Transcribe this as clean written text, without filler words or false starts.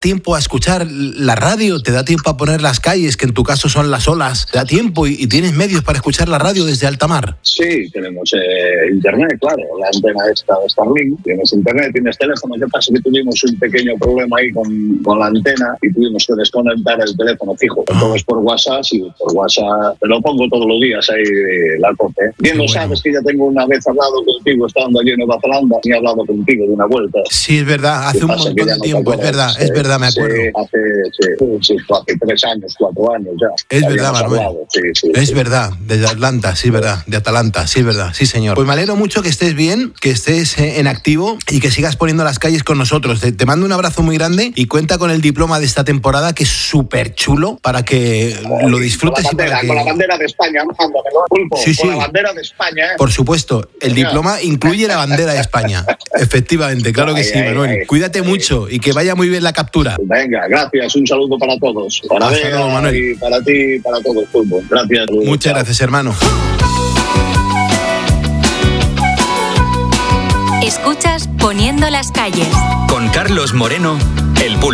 tiempo a escuchar la radio, te da tiempo a poner las calles, que en tu caso son las olas, te da tiempo y tienes medios para escuchar la radio desde alta mar. Sí, tenemos internet, claro, la antena esta de Starlink, tienes internet, tienes teléfono. ¿Qué pasa? Que tuvimos un pequeño problema ahí con la antena y tuvimos que desconectar el teléfono fijo. Todo es por WhatsApp, y por WhatsApp te lo pongo todos los días ahí la COPE. Bien lo sabes que ya tengo una vez hablado contigo estando allí en Nueva Zelanda y he hablado contigo de una vuelta. Sí, es verdad, hace un montón de tiempo, es verdad, me acuerdo. Hace 3 años, 4 años ya. Es verdad, Manuel. Es verdad, desde Atlanta, sí, verdad, de Atalanta, sí, verdad, sí, señor. Pues me alegro mucho que estés bien, que estés en activo y que sigas poniendo las calles con nosotros. Te mando un abrazo muy grande y cuenta con el diploma de esta temporada, que es súper chulo, para que lo disfrutes. Con la bandera de España, mándamelo, Pulpo, sí. Con la bandera de España, ¿eh? Por supuesto, el diploma incluye la bandera de España. Efectivamente, claro que sí, Manuel. Cuídate mucho y que vaya muy bien la captura. Venga, gracias, un saludo para todos. Para Vega, Manuel. Y para ti y para todo el fútbol. Gracias. Muchas gracias, hermano. Escuchas Poniendo las calles. Con Carlos Moreno, el Pulpo.